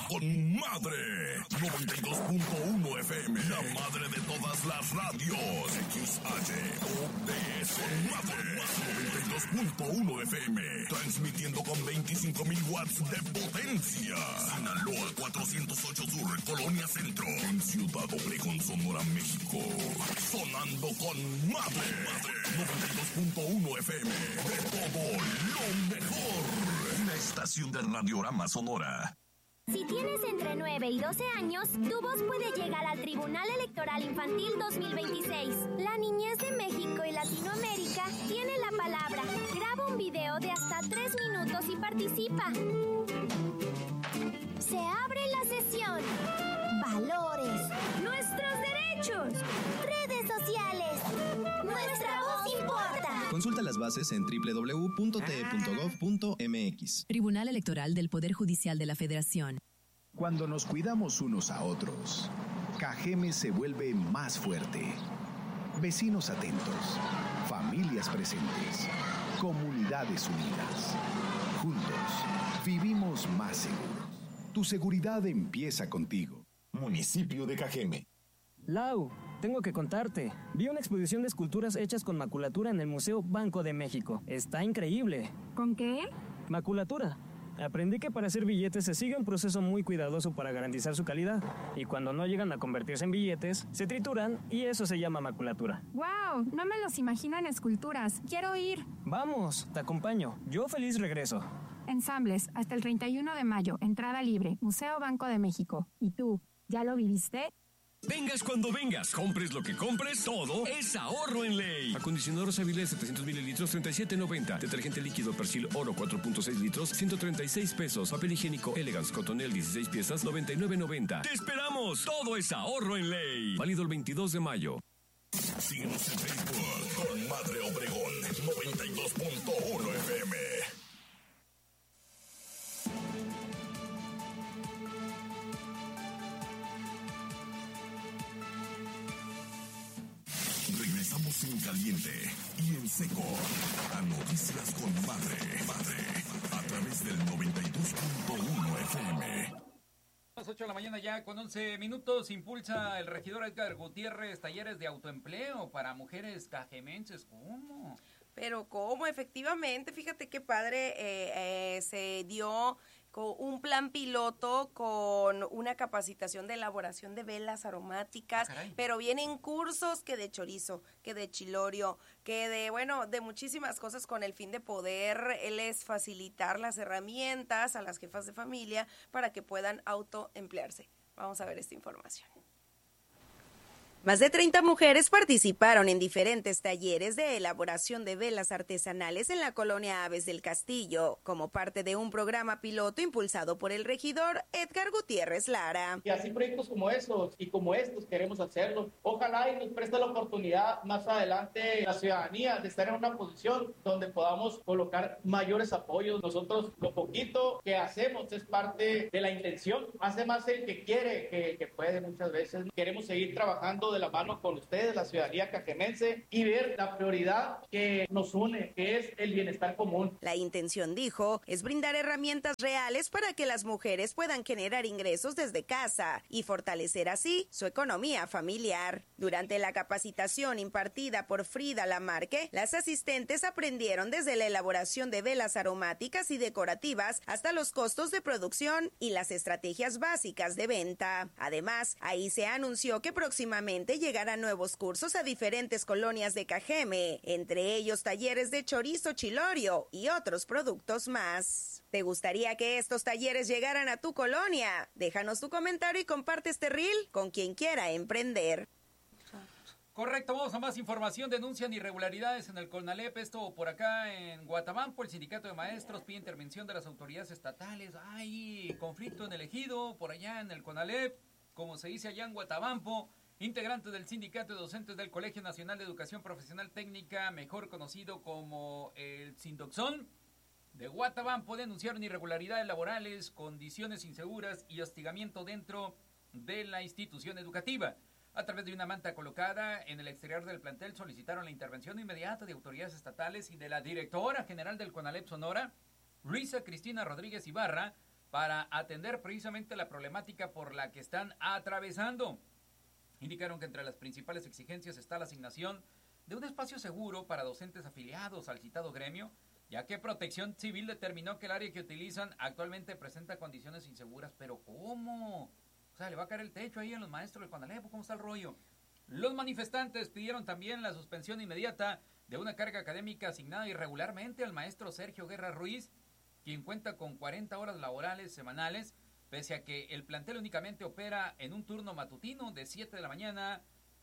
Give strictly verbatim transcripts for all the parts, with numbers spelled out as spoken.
con madre. noventa y dos punto uno F M, la madre de todas las radios. X H O D S, con madre. noventa y dos punto uno F M, transmitiendo con veinticinco mil watts de potencia. Sinaloa cuatrocientos ocho Sur, Colonia Centro, en Ciudad Obregón, Sonora, México. Sonando con madre. noventa y dos punto uno F M, de todo lo mejor. Una estación de Radiorama Sonora. Si tienes entre nueve y doce años, tu voz puede llegar al Tribunal Electoral Infantil dos mil veintiséis. La niñez de México y Latinoamérica tiene la palabra. Graba un video de hasta tres minutos y participa. Se abre la sesión. Valores. Nuestros derechos. Redes sociales. Nuestra voz importa. Consulta las bases en doble u doble u doble u punto t e punto gov punto m x. Tribunal Electoral del Poder Judicial de la Federación. Cuando nos cuidamos unos a otros, Cajeme se vuelve más fuerte. Vecinos atentos, familias presentes, comunidades unidas. Juntos, vivimos más seguros. Tu seguridad empieza contigo. Municipio de Cajeme. Lau, tengo que contarte. Vi una exposición de esculturas hechas con maculatura en el Museo Banco de México. Está increíble. ¿Con qué? Maculatura. Aprendí que para hacer billetes se sigue un proceso muy cuidadoso para garantizar su calidad. Y cuando no llegan a convertirse en billetes, se trituran y eso se llama maculatura. ¡Wow! No me los imagino en esculturas. ¡Quiero ir! Vamos, te acompaño. Yo feliz regreso. Ensambles, hasta el treinta y uno de mayo. Entrada libre. Museo Banco de México. ¿Y tú? ¿Ya lo viviste? Vengas cuando vengas, compres lo que compres, todo es ahorro en Ley. Acondicionador Savile setecientos mililitros, treinta y siete noventa. Detergente líquido Persil Oro cuatro punto seis litros, ciento treinta y seis pesos. Papel higiénico Elegance Cotonel dieciséis piezas, noventa y nueve noventa. ¡Te esperamos! Todo es ahorro en Ley. Válido el veintidós de mayo. Síguenos en Facebook con Madre Obregón noventa y dos punto uno F M. Regresamos en caliente y en seco a Noticias con Madre, Madre, a través del noventa y dos punto uno F M. A las ocho de la mañana ya con once minutos impulsa el regidor Edgar Gutiérrez talleres de autoempleo para mujeres cajemenses. ¿Cómo? Pero cómo, efectivamente, fíjate qué padre eh, eh, se dio un plan piloto con una capacitación de elaboración de velas aromáticas, ah, pero vienen cursos que de chorizo, que de chilorio, que de, bueno, de muchísimas cosas con el fin de poder les facilitar las herramientas a las jefas de familia para que puedan autoemplearse. Vamos a ver esta información. Más de treinta mujeres participaron en diferentes talleres de elaboración de velas artesanales en la colonia Aves del Castillo, como parte de un programa piloto impulsado por el regidor Edgar Gutiérrez Lara. Y así proyectos como estos y como estos queremos hacerlos. Ojalá y nos preste la oportunidad más adelante la ciudadanía de estar en una posición donde podamos colocar mayores apoyos. Nosotros lo poquito que hacemos es parte de la intención. Hace más el que quiere que, que puede muchas veces. Queremos seguir trabajando de la mano con ustedes, la ciudadanía cajemense, y ver la prioridad que nos une, que es el bienestar común. La intención, dijo, es brindar herramientas reales para que las mujeres puedan generar ingresos desde casa y fortalecer así su economía familiar. Durante la capacitación impartida por Frida Lamarque, las asistentes aprendieron desde la elaboración de velas aromáticas y decorativas hasta los costos de producción y las estrategias básicas de venta. Además, ahí se anunció que próximamente llegarán nuevos cursos a diferentes colonias de Cajeme, entre ellos talleres de chorizo chilorio y otros productos más. ¿Te gustaría que estos talleres llegaran a tu colonia? Déjanos tu comentario y comparte este reel con quien quiera emprender. Correcto, vamos a más información. Denuncian irregularidades en el CONALEP. Esto por acá en Guatabampo. El sindicato de maestros pide intervención de las autoridades estatales. Hay conflicto en el ejido, por allá en el CONALEP, como se dice allá en Guatabampo. Integrante del Sindicato de Docentes del Colegio Nacional de Educación Profesional Técnica, mejor conocido como el Sindoxón, de Guatabampo, denunciaron irregularidades laborales, condiciones inseguras y hostigamiento dentro de la institución educativa. A través de una manta colocada en el exterior del plantel, solicitaron la intervención inmediata de autoridades estatales y de la directora general del CONALEP Sonora, Luisa Cristina Rodríguez Ibarra, para atender precisamente la problemática por la que están atravesando. Indicaron que entre las principales exigencias está la asignación de un espacio seguro para docentes afiliados al citado gremio, ya que Protección Civil determinó que el área que utilizan actualmente presenta condiciones inseguras. ¿Pero cómo? O sea, ¿le va a caer el techo ahí a los maestros del CONALEP? ¿Cómo está el rollo? Los manifestantes pidieron también la suspensión inmediata de una carga académica asignada irregularmente al maestro Sergio Guerra Ruiz, quien cuenta con cuarenta horas laborales semanales, pese a que el plantel únicamente opera en un turno matutino de siete de la mañana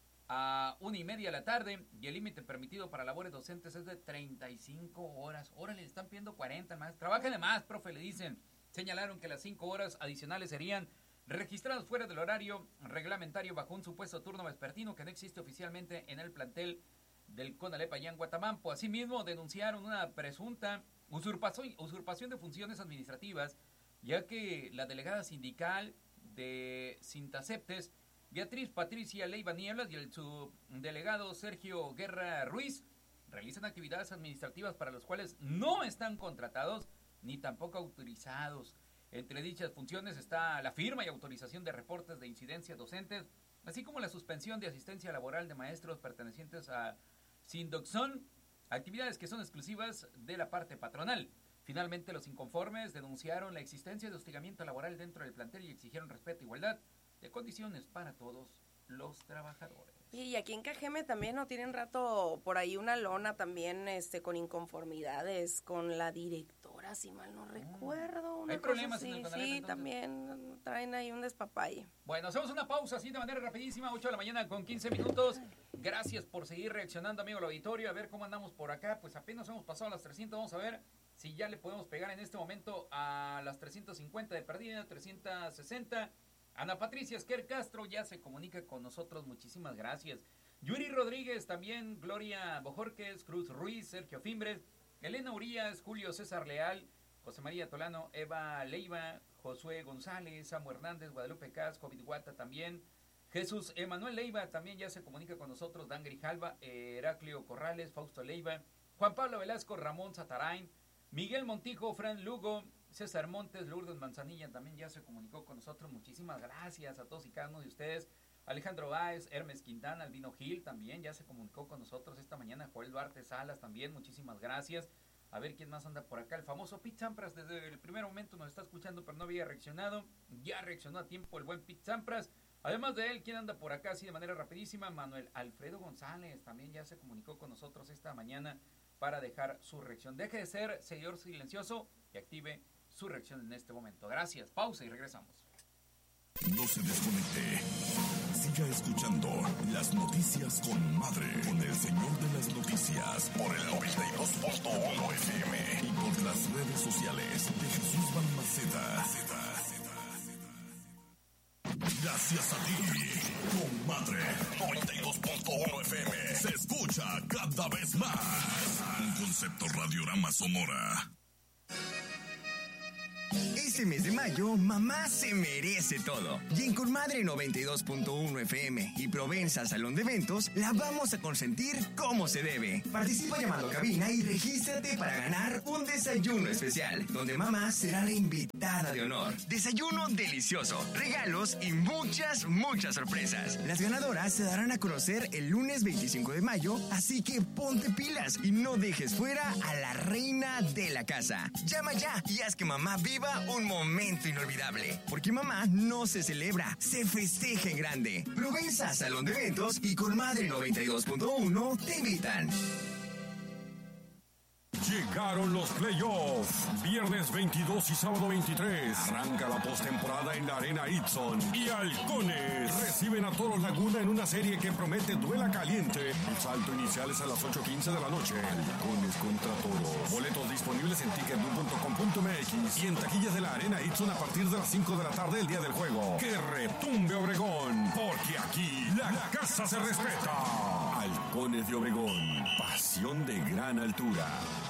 a una y media de la tarde, y el límite permitido para labores docentes es de treinta y cinco horas. Órale, le están pidiendo cuarenta más. Trabájenle más, profe, le dicen. Señalaron que las cinco horas adicionales serían registradas fuera del horario reglamentario bajo un supuesto turno vespertino que no existe oficialmente en el plantel del CONALEP allá en Guatabampo. Asimismo, denunciaron una presunta usurpación, usurpación de funciones administrativas, ya que la delegada sindical de Sintaceptes, Beatriz Patricia Leiva Nieblas, y el subdelegado Sergio Guerra Ruiz realizan actividades administrativas para las cuales no están contratados ni tampoco autorizados. Entre dichas funciones está la firma y autorización de reportes de incidencias docentes, así como la suspensión de asistencia laboral de maestros pertenecientes a Sindoxón, actividades que son exclusivas de la parte patronal. Finalmente, los inconformes denunciaron la existencia de hostigamiento laboral dentro del plantel y exigieron respeto e igualdad de condiciones para todos los trabajadores. Y aquí en Cajeme también no tienen rato por ahí una lona también este con inconformidades con la directora, si mal no recuerdo. Una ¿Hay problemas así. en el CONALEP, Sí, entonces? también traen ahí un despapalle. Bueno, hacemos una pausa así de manera rapidísima, ocho de la mañana con quince minutos. Gracias por seguir reaccionando, amigo del auditorio. A ver cómo andamos por acá. Pues apenas hemos pasado a las trescientas. Vamos a ver si ya le podemos pegar en este momento a las trescientas cincuenta de perdida, trescientas sesenta. Ana Patricia Esquer Castro ya se comunica con nosotros. Muchísimas gracias. Yuri Rodríguez también, Gloria Bojorquez, Cruz Ruiz, Sergio Fimbres, Elena Urias, Julio César Leal, José María Tolano, Eva Leiva, Josué González, Samuel Hernández, Guadalupe Cas, Covid Guata también, Jesús Emanuel Leiva también ya se comunica con nosotros, Dan Grijalva, Heraclio Corrales, Fausto Leiva, Juan Pablo Velasco, Ramón Satarain, Miguel Montijo, Fran Lugo, César Montes, Lourdes Manzanilla también ya se comunicó con nosotros. Muchísimas gracias a todos y cada uno de ustedes. Alejandro Báez, Hermes Quintana, Albino Gil también ya se comunicó con nosotros esta mañana. Joel Duarte Salas también, muchísimas gracias. A ver quién más anda por acá. El famoso Pete Sampras desde el primer momento nos está escuchando, pero no había reaccionado. Ya reaccionó a tiempo el buen Pete Sampras. Además de él, ¿quién anda por acá así de manera rapidísima? Manuel Alfredo González también ya se comunicó con nosotros esta mañana para dejar su reacción. Deje de ser seguidor silencioso y active su reacción en este momento. Gracias, pausa y regresamos. No se desconecte. Siga escuchando las noticias con Madre, con el señor de las noticias, por el noventa y dos punto uno F M y por las redes sociales de Jesús Balmaceda. Gracias a ti, con Madre, noventa y dos punto uno F M se escucha cada vez más. Un concepto Radiorama Sonora. Este mes de mayo, mamá se merece todo. Y en Comadre noventa y dos punto uno F M y Provenza Salón de Eventos, la vamos a consentir como se debe. Participa llamando a cabina y regístrate para ganar un desayuno especial, donde mamá será la invitada de honor. Desayuno delicioso, regalos y muchas, muchas sorpresas. Las ganadoras se darán a conocer el lunes veinticinco de mayo, así que ponte pilas y no dejes fuera a la reina de la casa. Llama ya y haz que mamá viva un momento inolvidable, porque mamá no se celebra, se festeja en grande. Provenza Salón de Eventos y Comadre noventa y dos punto uno te invitan. Llegaron los playoffs. Viernes veintidós y sábado veintitrés. Arranca la postemporada en la Arena Itson. Y Halcones reciben a Toros Laguna en una serie que promete duela caliente. El salto inicial es a las ocho quince de la noche. Halcones contra Toros. Boletos disponibles en ticket punto com punto m x y en taquillas de la Arena Itson a partir de las cinco de la tarde el día del juego. ¡Que retumbe Obregón! Porque aquí la, la casa se respeta. Halcones de Obregón. Pasión de gran altura.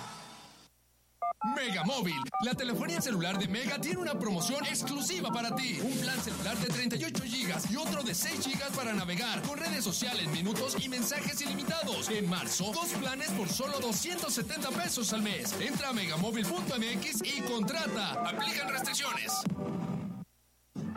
Mega Móvil, la telefonía celular de Mega tiene una promoción exclusiva para ti. Un plan celular de treinta y ocho gigas y otro de seis gigas para navegar, con redes sociales, minutos y mensajes ilimitados. En marzo, dos planes por solo doscientos setenta pesos al mes. Entra a megamóvil punto m x y contrata. Aplican restricciones.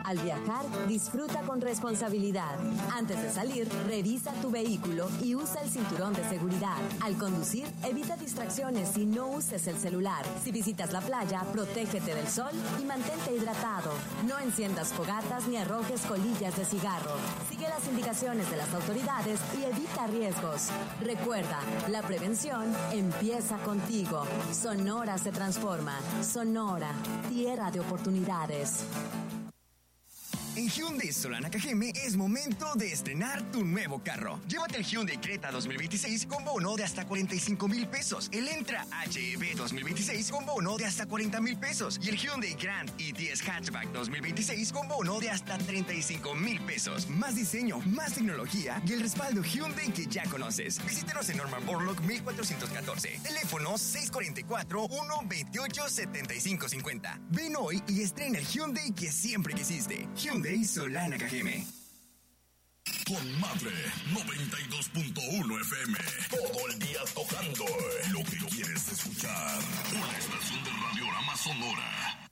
Al viajar, disfruta con responsabilidad. Antes de salir, revisa tu vehículo y usa el cinturón de seguridad. Al conducir, evita distracciones y no uses el celular. Si visitas la playa, protégete del sol y mantente hidratado. No enciendas fogatas ni arrojes colillas de cigarro. Sigue las indicaciones de las autoridades y evita riesgos. Recuerda, la prevención empieza contigo. Sonora se transforma. Sonora, tierra de oportunidades. En Hyundai Solana Cajeme es momento de estrenar tu nuevo carro. Llévate el Hyundai Creta dos mil veintiséis con bono de hasta cuarenta y cinco mil pesos. El Entra H E V dos mil veintiséis con bono de hasta cuarenta mil pesos. Y el Hyundai Grand i diez Hatchback dos mil veintiséis con bono de hasta treinta y cinco mil pesos. Más diseño, más tecnología y el respaldo Hyundai que ya conoces. Visítanos en Norman Borlaug mil cuatrocientos catorce. Teléfono seis cuatro cuatro, uno dos ocho, siete cinco cinco cero. Ven hoy y estrena el Hyundai que siempre quisiste. Hyundai Solana Cajeme. Con Madre noventa y dos punto uno F M. Todo el día tocando lo que quieres escuchar. Una estación de Radiorama Sonora.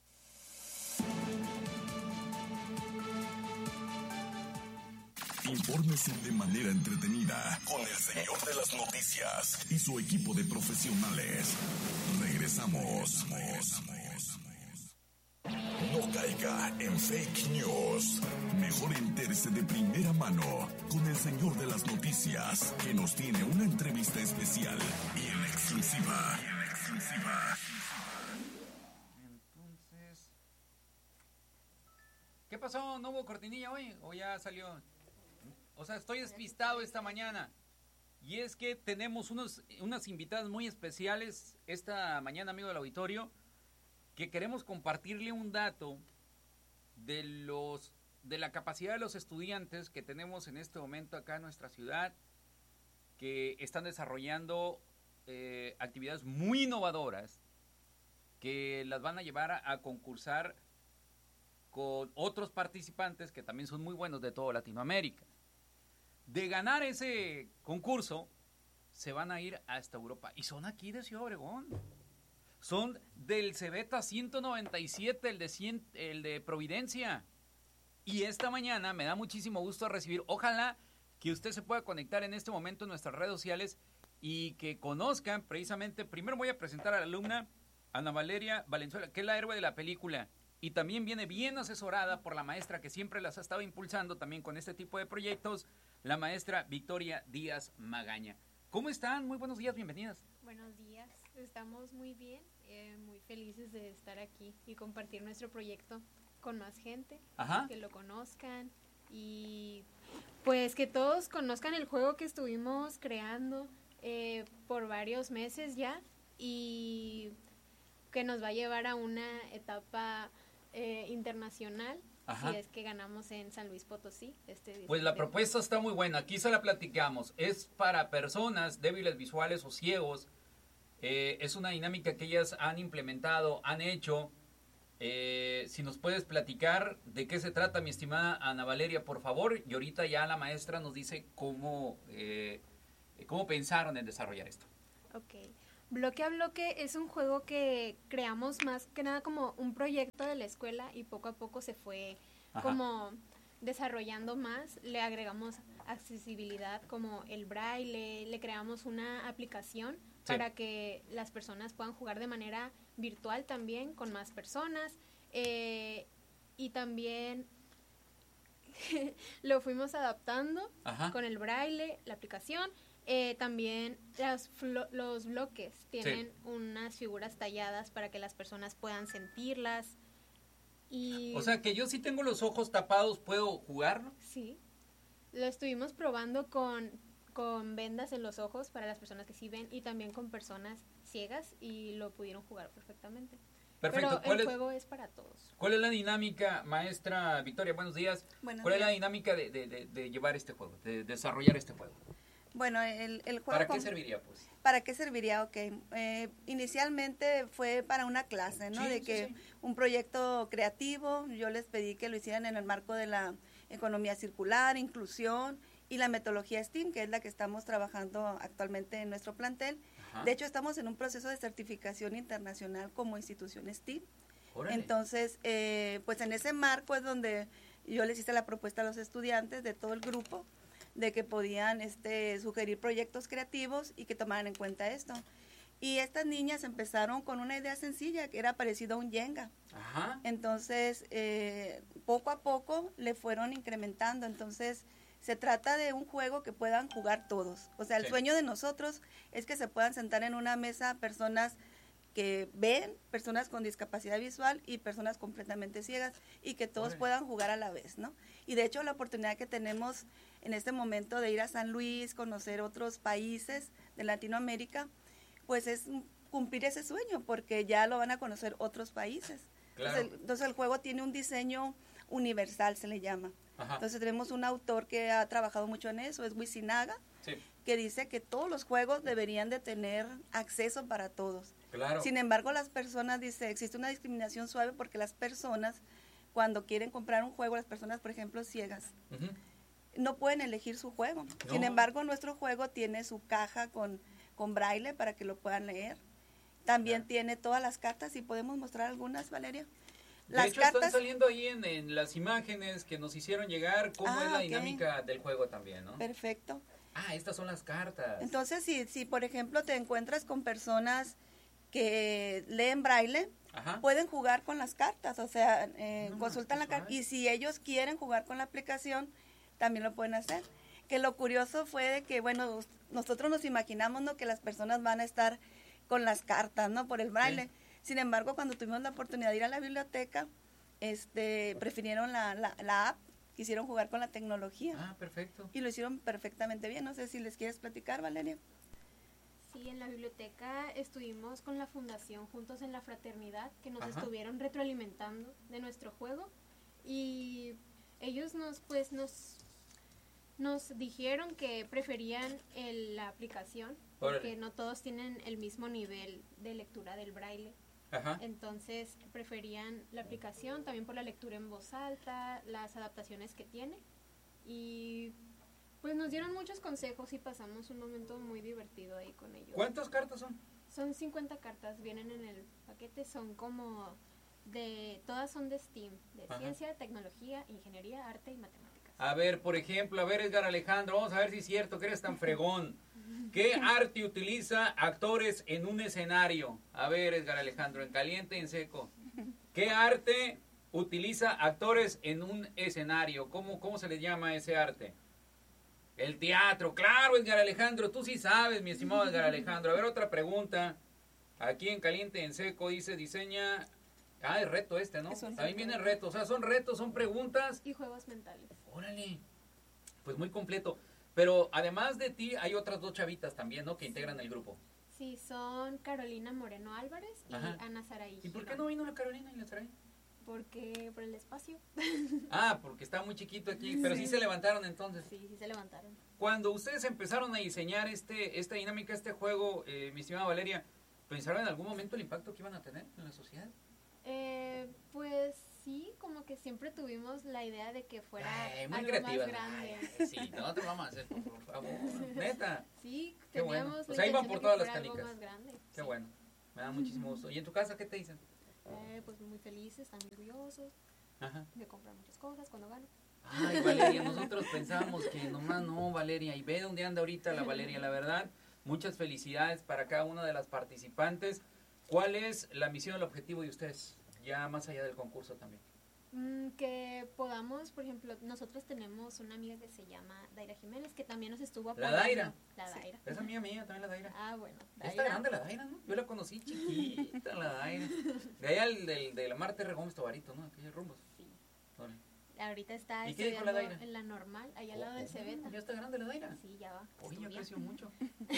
Infórmese de manera entretenida con el señor de las noticias y su equipo de profesionales. Regresamos. No caiga en fake news. Mejor entérese de primera mano con el señor de las noticias, que nos tiene una entrevista especial y en exclusiva. Y en exclusiva. Entonces, ¿qué pasó? ¿No hubo cortinilla hoy? ¿O ya salió? O sea, estoy despistado esta mañana. Y es que tenemos unos, unas invitadas muy especiales esta mañana, amigo del auditorio, que queremos compartirle un dato de los de la capacidad de los estudiantes que tenemos en este momento acá en nuestra ciudad, que están desarrollando eh, actividades muy innovadoras, que las van a llevar a, a concursar con otros participantes que también son muy buenos de toda Latinoamérica. De ganar ese concurso, se van a ir hasta Europa, y son aquí de Ciudad Obregón. Son del Cebeta ciento noventa y siete, el de, cien, el de Providencia. Y esta mañana me da muchísimo gusto recibir, ojalá que usted se pueda conectar en este momento en nuestras redes sociales y que conozcan precisamente, primero voy a presentar a la alumna Ana Valeria Valenzuela, que es la héroe de la película, y también viene bien asesorada por la maestra que siempre las ha estado impulsando también con este tipo de proyectos, la maestra Victoria Díaz Magaña. ¿Cómo están? Muy buenos días, bienvenidas. Buenos días, estamos muy bien, eh, muy felices de estar aquí y compartir nuestro proyecto con más gente. Ajá. Que lo conozcan y pues que todos conozcan el juego que estuvimos creando eh, por varios meses ya y que nos va a llevar a una etapa eh, internacional. Ajá. Si es que ganamos en San Luis Potosí. Este pues la propuesta está muy buena, aquí se la platicamos, es para personas débiles visuales o ciegos, eh, es una dinámica que ellas han implementado, han hecho. Eh, si nos puedes platicar de qué se trata, mi estimada Ana Valeria, por favor, y ahorita ya la maestra nos dice cómo, eh, cómo pensaron en desarrollar esto. Ok. Bloque a Bloque es un juego que creamos más que nada como un proyecto de la escuela y poco a poco se fue Ajá. como desarrollando más. Le agregamos accesibilidad como el braille, le creamos una aplicación sí. para que las personas puedan jugar de manera virtual también con más personas eh, y también lo fuimos adaptando Ajá. con el braille, la aplicación. Eh, también las flo- los bloques tienen sí. unas figuras talladas para que las personas puedan sentirlas. Y o sea, que yo si tengo los ojos tapados, ¿puedo jugarlo? Sí, lo estuvimos probando con, con vendas en los ojos para las personas que sí ven y también con personas ciegas y lo pudieron jugar perfectamente. Perfecto. Pero el es, juego es para todos. ¿Cuál es la dinámica, maestra Victoria? Buenos días. Buenos ¿Cuál días. es la dinámica de, de, de, de llevar este juego, de desarrollar este juego? Bueno, el, el juego... ¿Para qué serviría, pues? ¿Para qué serviría? Ok. Eh, inicialmente fue para una clase, ¿no? Sí, de sí, que sí. un proyecto creativo, yo les pedí que lo hicieran en el marco de la economía circular, inclusión y la metodología S T E A M, que es la que estamos trabajando actualmente en nuestro plantel. Ajá. De hecho, estamos en un proceso de certificación internacional como institución S T E A M. Órale. Entonces, eh, pues en ese marco es donde yo les hice la propuesta a los estudiantes de todo el grupo de que podían este, sugerir proyectos creativos y que tomaran en cuenta esto. Y estas niñas empezaron con una idea sencilla, que era parecido a un Jenga. Ajá. Entonces, eh, poco a poco le fueron incrementando. Entonces, se trata de un juego que puedan jugar todos. O sea, el Sí. sueño de nosotros es que se puedan sentar en una mesa personas que ven, personas con discapacidad visual y personas completamente ciegas, y que todos Órale. puedan jugar a la vez, ¿no? Y de hecho la oportunidad que tenemos en este momento de ir a San Luis, conocer otros países de Latinoamérica, pues es cumplir ese sueño, porque ya lo van a conocer otros países. Claro. Entonces, el, entonces el juego tiene un diseño universal, se le llama. Ajá. Entonces tenemos un autor que ha trabajado mucho en eso, es Wisinaga, Sí. que dice que todos los juegos deberían de tener acceso para todos. Claro. Sin embargo, las personas, dice, existe una discriminación suave porque las personas, cuando quieren comprar un juego, las personas, por ejemplo, ciegas, Ujú. no pueden elegir su juego. No. Sin embargo, nuestro juego tiene su caja con, con braille para que lo puedan leer. También tiene todas las cartas, y podemos mostrar algunas, Valeria. Las de hecho, cartas, están saliendo ahí en, en las imágenes que nos hicieron llegar cómo Ah, es la ok. dinámica del juego también, ¿no? perfecto. Ah, estas son las cartas. Entonces, si, si por ejemplo te encuentras con personas que leen braille, Ajá. pueden jugar con las cartas, o sea, eh, No, consultan qué la carta, suave. y si ellos quieren jugar con la aplicación, también lo pueden hacer. Que lo curioso fue de que, bueno, us- nosotros nos imaginamos, ¿no?, que las personas van a estar con las cartas, ¿no?, por el braille. Sin embargo, cuando tuvimos la oportunidad de ir a la biblioteca, este, prefirieron la, la, la app, quisieron jugar con la tecnología. Ah, perfecto. Y lo hicieron perfectamente bien. No sé si les quieres platicar, Valeria. Sí, en la biblioteca estuvimos con la fundación Juntos en la Fraternidad, que nos Ajá. estuvieron retroalimentando de nuestro juego, y ellos nos pues nos nos dijeron que preferían el- la aplicación porque Órale. no todos tienen el mismo nivel de lectura del braille. Ajá. Entonces preferían la aplicación también por la lectura en voz alta, las adaptaciones que tiene, y pues nos dieron muchos consejos y pasamos un momento muy divertido ahí con ellos. ¿Cuántas cartas son? Son cincuenta cartas, vienen en el paquete, son como de, todas son de STEAM, de Ajá. ciencia, tecnología, ingeniería, arte y matemáticas. A ver, por ejemplo, a ver, Edgar Alejandro, vamos a ver si es cierto que eres tan fregón. ¿Qué arte utiliza actores en un escenario? A ver, Edgar Alejandro, en caliente y en seco. ¿Qué arte utiliza actores en un escenario? ¿Cómo, cómo se le llama ese arte? El teatro, claro, Edgar Alejandro, tú sí sabes, mi estimado Edgar Alejandro. A ver, otra pregunta. Aquí en caliente y en seco dice, diseña... Ah, es reto este, ¿no? Es un También reto. viene reto, o sea, son retos, son preguntas. Y juegos mentales. Órale, pues muy completo. Pero además de ti, hay otras dos chavitas también, ¿no? Que integran el grupo. Sí, son Carolina Moreno Álvarez y Ajá. Ana Saraí. ¿Y por qué Girón. no vino la Carolina y la Saray? Porque por el espacio. Ah, porque está muy chiquito aquí, pero sí se levantaron entonces. Sí, sí se levantaron. Cuando ustedes empezaron a diseñar este esta dinámica, este juego, eh, mi estimada Valeria, ¿pensaron en algún momento el impacto que iban a tener en la sociedad? Eh, pues sí, como que siempre tuvimos la idea de que fuera Ay, muy algo creativa. más grande. Ay, sí, no te vamos a hacer, por favor, neta. Sí, Qué bueno. teníamos O la sea, iban intención por de todas que las fuera algo canicas. más grande. Qué bueno, me da muchísimo gusto. ¿Y en tu casa qué te dicen? Eh, pues muy felices, están muy orgullosos Ajá. de comprar muchas cosas cuando gano. Ay, Valeria, nosotros pensábamos que nomás no, Valeria, y ve dónde anda ahorita la Valeria, la verdad. Muchas felicidades para cada una de las participantes. ¿Cuál es la misión, el objetivo de ustedes? Ya más allá del concurso también. Mm, que podamos, por ejemplo, nosotros tenemos una amiga que se llama Daira Jiménez, que también nos estuvo ¿La apoyando. Daira? La Sí, Daira. es amiga mía también la Daira. Ah, bueno. Ya está grande la Daira, ¿no? Yo la conocí chiquita, la Daira. De allá el del de la Marte R. Gómez Tobarito, ¿no? Aquellos rumbos. Sí. Órale. Ahorita está ¿Y qué dijo la estudiando Daira? en la normal, allá al lado Oh, del Cebeta. ¿Ya está grande la Daira? Sí, ya va. Oye, ya estudia. creció mucho.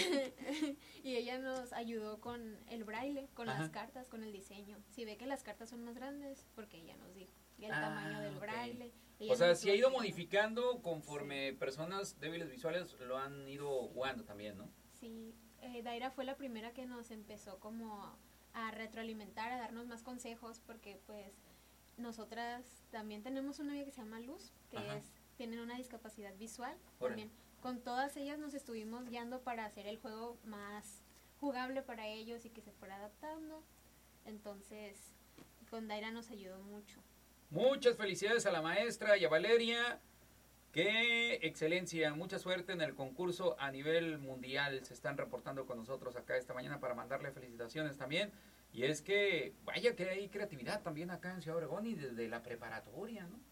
Y ella nos ayudó con el braille, con Ajá. las cartas, con el diseño. Si ve que las cartas son más grandes, porque ella nos dijo. Y el Ah, tamaño del ok. braille. ella O sea, nos si ha ido estuvo modificando conforme personas débiles visuales lo han ido jugando también, ¿no? Sí, eh, Daira fue la primera que nos empezó como a retroalimentar, a darnos más consejos, porque pues nosotras también tenemos una amiga que se llama Luz, que Ajá. es tienen una discapacidad visual. Órale. También con todas ellas nos estuvimos guiando para hacer el juego más jugable para ellos y que se fuera adaptando. Entonces, con Daira nos ayudó mucho. Muchas felicidades a la maestra y a Valeria. Qué excelencia, mucha suerte en el concurso a nivel mundial. Se están reportando con nosotros acá esta mañana para mandarle felicitaciones también. Y es que, vaya que hay creatividad también acá en Ciudad Obregón y desde la preparatoria, ¿no?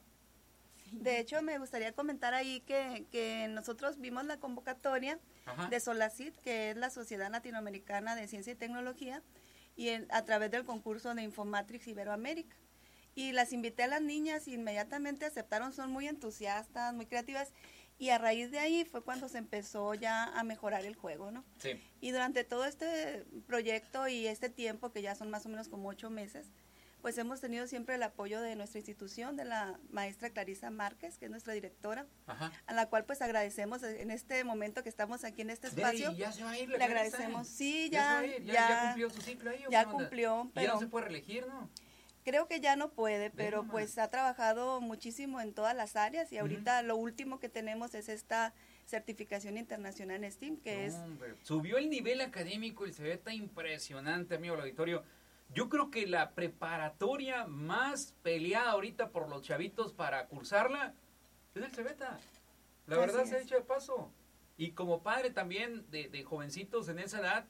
De hecho, me gustaría comentar ahí que, que nosotros vimos la convocatoria Ajá. de SOLACIT, que es la Sociedad Latinoamericana de Ciencia y Tecnología, y en, a través del concurso de Infomatrix Iberoamérica. Y las invité a las niñas y inmediatamente aceptaron, son muy entusiastas, muy creativas, y a raíz de ahí fue cuando se empezó ya a mejorar el juego, ¿no? Sí. Y durante todo este proyecto y este tiempo, que ya son más o menos como ocho meses, pues hemos tenido siempre el apoyo de nuestra institución, de la maestra Clarisa Márquez, que es nuestra directora, Ajá. a la cual pues agradecemos en este momento que estamos aquí en este espacio. ¿Y ya se va a ir? Le agradecemos. Sí, ya, ya, ya, ya, ya cumplió su ciclo ahí. Ya cumplió, pero ya no se puede reelegir, ¿no? Creo que ya no puede, pero pues ha trabajado muchísimo en todas las áreas y ahorita uh-huh. lo último que tenemos es esta certificación internacional en STEAM, que no, es... Hombre. Subió el nivel académico y se ve tan impresionante, amigo del auditorio. Yo creo que la preparatoria más peleada ahorita por los chavitos para cursarla es el Cebeta. La Así verdad es. Se ha dicho de paso. Y como padre también de, de jovencitos en esa edad,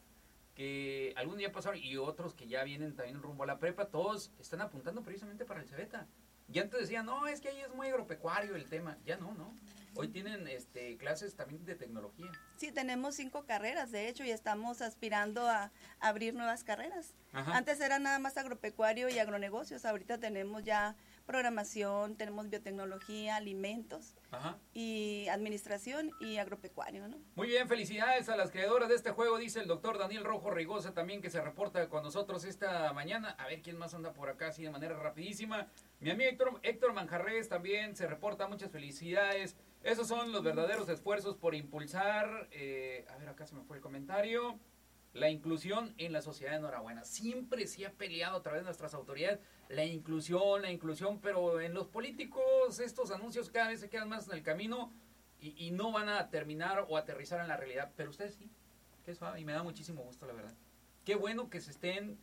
que algún día pasaron, y otros que ya vienen también rumbo a la prepa, todos están apuntando precisamente para el Cebeta. Y antes decían, no, es que ahí es muy agropecuario el tema. Ya no, ¿no? Hoy tienen este clases también de tecnología. Sí, tenemos cinco carreras, de hecho, y estamos aspirando a abrir nuevas carreras. Ajá. Antes era nada más agropecuario y agronegocios, ahorita tenemos ya programación, tenemos biotecnología, alimentos Ajá. y administración y agropecuario, ¿no? Muy bien, felicidades a las creadoras de este juego, dice el doctor Daniel Rojo Rigosa también, que se reporta con nosotros esta mañana. A ver quién más anda por acá así de manera rapidísima. Mi amigo Héctor, Héctor Manjarres también se reporta, muchas felicidades. Esos son los verdaderos esfuerzos por impulsar, eh, a ver, acá se me fue el comentario, la inclusión en la sociedad. Enhorabuena. Siempre se ha peleado a través de nuestras autoridades la inclusión, la inclusión, pero en los políticos estos anuncios cada vez se quedan más en el camino y, y no van a terminar o aterrizar en la realidad. Pero ustedes sí, qué suave, y me da muchísimo gusto, la verdad. Qué bueno que se estén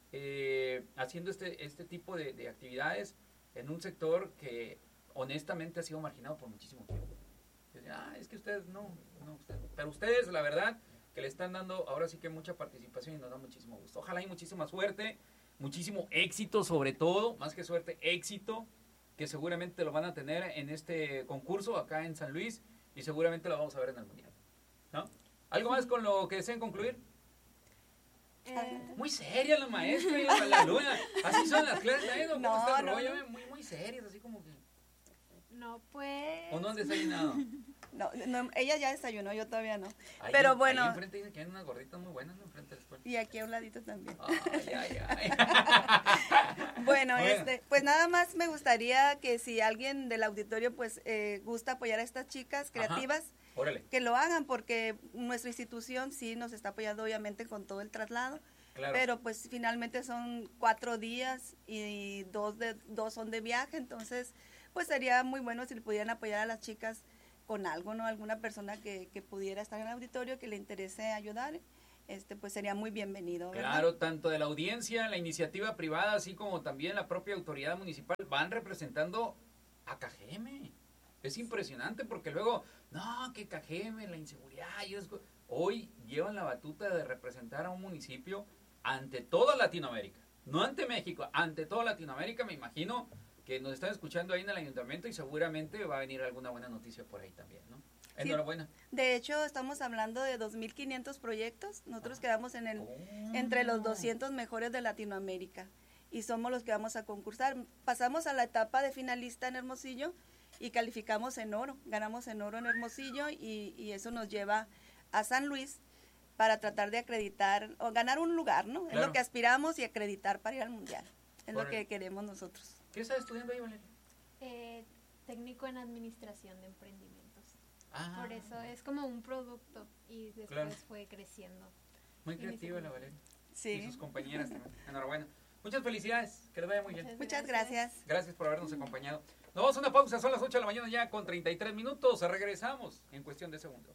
eh, haciendo este, este tipo de, de actividades en un sector que honestamente ha sido marginado por muchísimo tiempo. Ah, es que ustedes no, no ustedes, pero ustedes, la verdad, que le están dando ahora sí que mucha participación y nos da muchísimo gusto. Ojalá hay muchísima suerte, muchísimo éxito sobre todo, más que suerte, éxito, que seguramente lo van a tener en este concurso acá en San Luis y seguramente lo vamos a ver en el Mundial, ¿no? ¿Algo más con lo que deseen concluir? Eh... Muy seria la maestra y la, la alumna. Así son las clases, ¿eh? ¿Cómo no, está el rollo? No. Muy, muy serias, así como que... No, pues... ¿O no han desayunado? No, no, ella ya desayunó, yo todavía no. Ahí, pero bueno. Ahí enfrente dicen que hay unas gorditas muy buenas, ¿no? Enfrente de la escuela. Y aquí a un ladito también. Ay, ay, ay. bueno, bueno, este, pues nada más me gustaría que si alguien del auditorio pues eh, gusta apoyar a estas chicas creativas, que lo hagan, porque nuestra institución sí nos está apoyando obviamente con todo el traslado. Claro. Pero pues finalmente son cuatro días y dos, de, dos son de viaje, entonces pues sería muy bueno si le pudieran apoyar a las chicas con algo, ¿no? Alguna persona que, que pudiera estar en el auditorio, que le interese ayudar, este pues sería muy bienvenido, ¿verdad? Claro, tanto de la audiencia, la iniciativa privada, así como también la propia autoridad municipal, van representando a Cajeme. Es impresionante porque luego, no, que Cajeme, la inseguridad, y es... hoy llevan la batuta de representar a un municipio ante toda Latinoamérica, no ante México, ante toda Latinoamérica. Me imagino que nos están escuchando ahí en el ayuntamiento y seguramente va a venir alguna buena noticia por ahí también, ¿no? Sí, enhorabuena. De hecho, estamos hablando de dos mil quinientos proyectos. Nosotros ah. quedamos en el, oh. entre los doscientos mejores de Latinoamérica y somos los que vamos a concursar. Pasamos a la etapa de finalista en Hermosillo y calificamos en oro. Ganamos en oro en Hermosillo y, y eso nos lleva a San Luis para tratar de acreditar o ganar un lugar, ¿no? Claro. Es lo que aspiramos y acreditar para ir al Mundial. Es por lo que queremos nosotros. ¿Qué estás estudiando ahí, Valeria? Eh, técnico en administración de emprendimientos. Ah. Por eso es como un producto y después claro. fue creciendo. Muy creativa la Valeria. Sí. Y sus compañeras también. Enhorabuena. Muchas felicidades. Que les vaya muy bien. Muchas, Muchas gracias. gracias. Gracias por habernos acompañado. Nos vamos a una pausa. Son las ocho de la mañana ya con treinta y tres minutos. Regresamos en cuestión de segundos.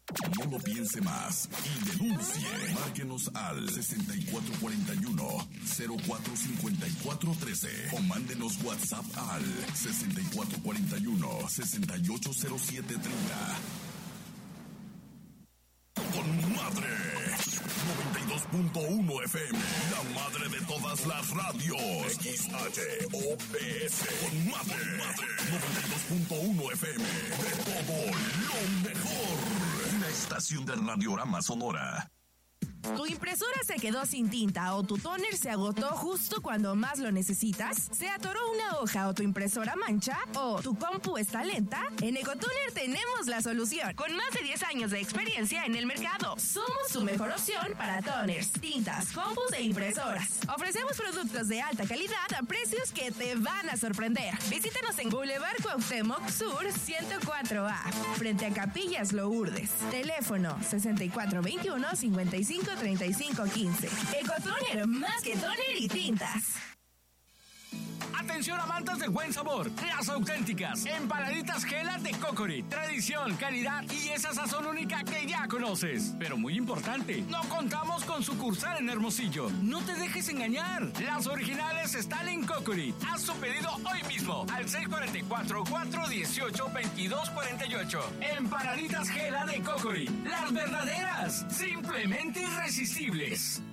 No lo piense más y denuncie. Márquenos al sesenta y cuatro cuarenta y uno, cero cuatro cincuenta y cuatro trece o mándenos WhatsApp al sesenta y cuatro cuarenta y uno, sesenta y ocho cero siete treinta. Con madre noventa y dos punto uno F M, la madre de todas las radios. X H O P S. Con madre, madre noventa y dos punto uno F M, de todo lo mejor. Una estación de Radiorama Sonora. ¿Tu impresora se quedó sin tinta o tu tóner se agotó justo cuando más lo necesitas? ¿Se atoró una hoja o tu impresora mancha? ¿O tu compu está lenta? En Ecotoner tenemos la solución. Con más de diez años de experiencia en el mercado, somos tu mejor opción para toners, tintas, compus e impresoras. Ofrecemos productos de alta calidad a precios que te van a sorprender. Visítanos en Boulevard Cuauhtémoc Sur ciento cuatro A, frente a Capillas Lourdes. Teléfono sesenta y cuatro veintiuno, cincuenta y cinco treinta y cinco quince. Ecotoner, más que toner y tintas. Atención amantes del buen sabor, las auténticas empanaditas Gela de Cocori. Tradición, calidad y esa sazón única que ya conoces. Pero muy importante, no contamos con sucursal en Hermosillo. No te dejes engañar. Las originales están en Cocori. Haz tu pedido hoy mismo al seis cuatro cuatro, cuatro uno ocho, veintidós cuarenta y ocho. Empanaditas Gela de Cocori. Las verdaderas, simplemente irresistibles.